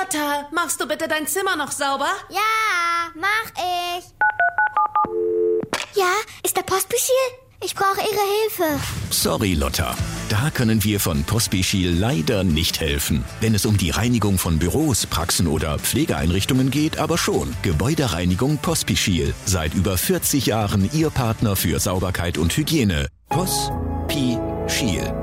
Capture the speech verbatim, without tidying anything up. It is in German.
Lotta, machst du bitte dein Zimmer noch sauber? Ja, mach ich. Ja, ist der Pospischil? Ich brauche Ihre Hilfe. Sorry, Lotta. Da können wir von Pospischil leider nicht helfen. Wenn es um die Reinigung von Büros, Praxen oder Pflegeeinrichtungen geht, aber schon. Gebäudereinigung Pospischil. Seit über vierzig Jahren Ihr Partner für Sauberkeit und Hygiene. Pospischil.